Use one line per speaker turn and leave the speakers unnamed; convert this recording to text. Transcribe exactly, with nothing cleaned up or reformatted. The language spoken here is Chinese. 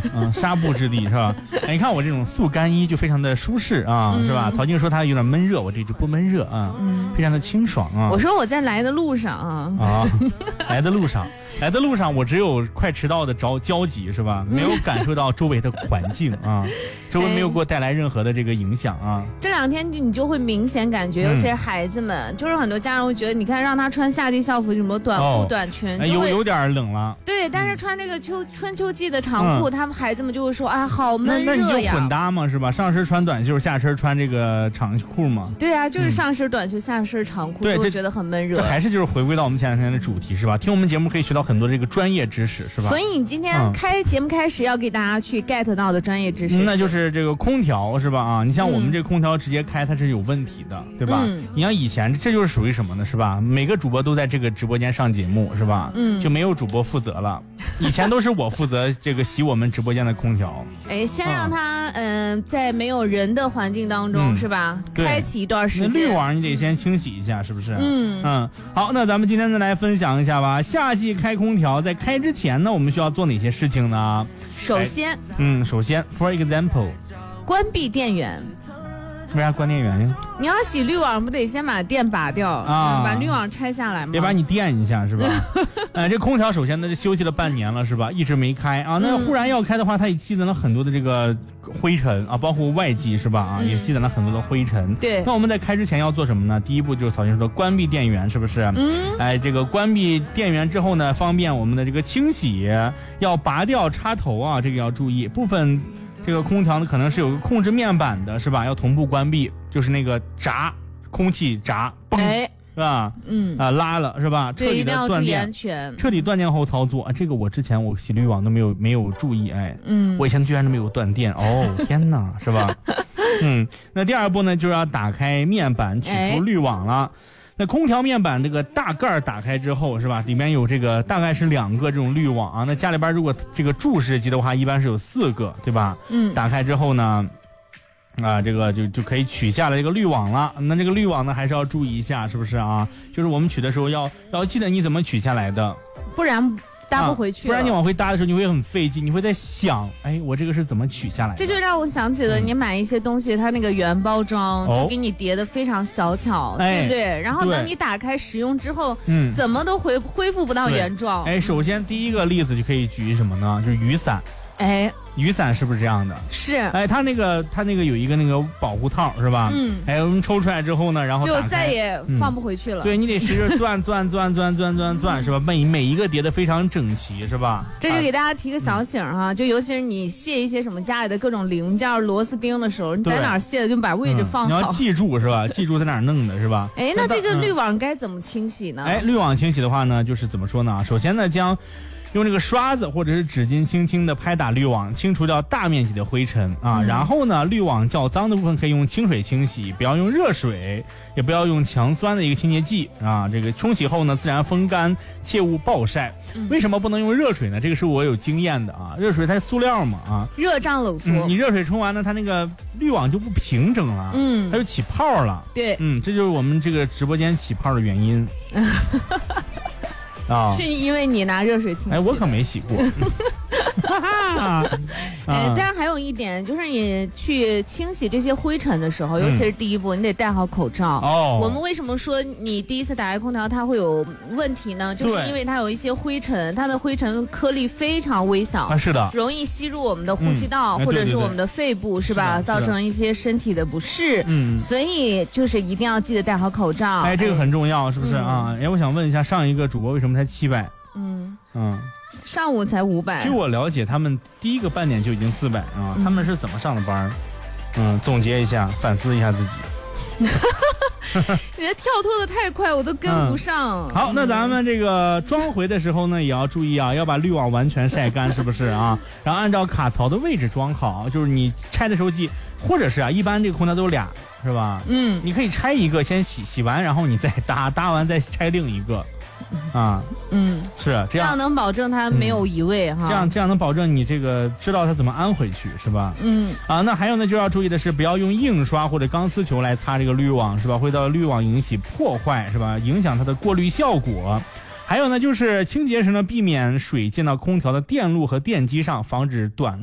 嗯，纱布质地是吧？哎，你看我这种速干衣就非常的舒适啊，嗯、是吧？曹静说它有点闷热，我这就不闷热啊，嗯、非常的清爽啊。
我说我在来的路上啊，
啊，来的路上。来的路上，我只有快迟到的着焦急是吧？没有感受到周围的环境啊，周围没有给我带来任何的这个影响啊。
这两天你就会明显感觉，尤其是孩子们，嗯、就是很多家长会觉得，你看让他穿夏季校服，什么短裤、哦、短裙，
哎、有有点冷了。
对，但是穿这个秋春秋季的长裤，嗯、他们孩子们就会说啊，好闷热呀。
那那你就混搭嘛，是吧？上身穿短袖，下身穿这个长裤嘛。
对啊，就是上身短袖，嗯、下身长裤，就会觉得很闷热。
这还是就是回归到我们前两天的主题是吧？听我们节目可以学到很多这个专业知识是吧？
所以你今天开、嗯、节目开始要给大家去 get 到的专业知识，
那就是这个空调是吧？啊，你像我们这个空调直接开，它是有问题的，对吧？嗯、你像以前这就是属于什么呢？是吧？每个主播都在这个直播间上节目是吧？嗯，就没有主播负责了。以前都是我负责这个洗我们直播间的空调。
哎，先让它嗯、呃、在没有人的环境当中、嗯、是吧？开启一段时间。
滤网你得先清洗一下，是不是？嗯嗯。好，那咱们今天再来分享一下吧。夏季开空调，在开之前呢，我们需要做哪些事情呢？
首先，
嗯，首先 ，for example，
关闭电源。
为啥关电源呀？
你要洗滤网，不得先把电拔掉啊，把滤网拆下来吗？
得把你电一下是吧？呃，这空调首先呢，这休息了半年了是吧？一直没开啊。那忽然要开的话，它也积攒了很多的这个灰尘啊，包括外机是吧？啊，嗯、也积攒了很多的灰尘。
对。
那我们在开之前要做什么呢？第一步就是曹先说的关闭电源，是不是？嗯。哎，这个关闭电源之后呢，方便我们的这个清洗，要拔掉插头啊，这个要注意。部分这个空调呢，可能是有个控制面板的，是吧？要同步关闭，就是那个闸，空气闸，嘣。哎是吧？嗯啊，拉了是吧？彻底的断电，彻底断电后操作啊！这个我之前我洗滤网都没有没有注意，哎，嗯，我以前居然都没有断电，哦，天哪，是吧？嗯，那第二步呢，就是要打开面板，取出滤网了。哎、那空调面板这个大盖打开之后，是吧？里面有这个大概是两个这种滤网啊。那家里边如果这个注式机的话，一般是有四个，对吧？嗯，打开之后呢。啊，这个就就可以取下了这个滤网了。那这个滤网呢，还是要注意一下，是不是啊？就是我们取的时候要要记得你怎么取下来的，
不然搭不回去、啊。
不然你往回搭的时候，你会很费劲，你会在想，哎，我这个是怎么取下来的？
这就让我想起了你买一些东西，嗯、它那个原包装就给你叠的非常小巧，哎、对不对？然后等你打开使用之后，嗯，怎么都恢恢复不到原状。
哎，首先第一个例子就可以举什么呢？就是雨伞。
哎。
雨伞是不是这样的？
是，
哎，它那个它那个有一个那个保护套是吧？嗯，哎，我们抽出来之后呢，然后
就再也放不回去了。
嗯、对你得使劲钻钻钻钻钻钻钻是吧？每每一个叠得非常整齐是吧？
这就给大家提个小醒哈，嗯、就尤其是你卸一些什么家里的各种零件、螺丝钉的时候，你在哪儿卸的就把位置放好。嗯、
你要记住是吧？记住在哪儿弄的是吧？
哎，那这个滤网该怎么清洗呢？
哎，滤网清洗的话呢，就是怎么说呢？首先呢，将用这个刷子或者是纸巾轻轻的拍打滤网，清除掉大面积的灰尘啊。嗯、然后呢，滤网较脏的部分可以用清水清洗，不要用热水，也不要用强酸的一个清洁剂啊。这个冲洗后呢，自然风干，切勿暴晒。嗯、为什么不能用热水呢？这个是我有经验的啊。热水它是塑料嘛啊，
热胀冷缩、
嗯。你热水冲完了，它那个滤网就不平整了，嗯，它就起泡了。
对，
嗯，这就是我们这个直播间起泡的原因。
啊，是因为你拿热水清洗。
哎，我可没洗过。
哎，当然还有一点，就是你去清洗这些灰尘的时候，尤其是第一步，你得戴好口罩。哦。我们为什么说你第一次打开空调它会有问题呢？就是因为它有一些灰尘，它的灰尘颗粒非常微小，
啊，是的，
容易吸入我们的呼吸道、嗯、或者是我们的肺部，是吧？造成一些身体的不适。嗯。所以就是一定要记得戴好口罩。
哎，这个很重要，是不是啊？哎，我想问一下，上一个主播为什么才七百？嗯嗯。
上午才五百。
据我了解，他们第一个半点就已经四百啊！嗯、他们是怎么上的班？嗯，总结一下，反思一下自己。
你的跳脱的太快，我都跟不上。
嗯、好，那咱们这个装回的时候呢，也要注意啊，要把滤网完全晒干，是不是啊？然后按照卡槽的位置装好，就是你拆的时候记，或者是啊，一般这个空调都有俩，是吧？嗯，你可以拆一个先洗，洗完然后你再搭，搭完再拆另一个。啊，嗯，是这样，
这样能保证它没有移位、嗯、哈。
这样这样能保证你这个知道它怎么安回去，是吧？嗯，啊，那还有呢，就要注意的是，不要用硬刷或者钢丝球来擦这个滤网，是吧？会到滤网引起破坏，是吧？影响它的过滤效果。还有呢，就是清洁时呢，避免水溅到空调的电路和电机上，防止短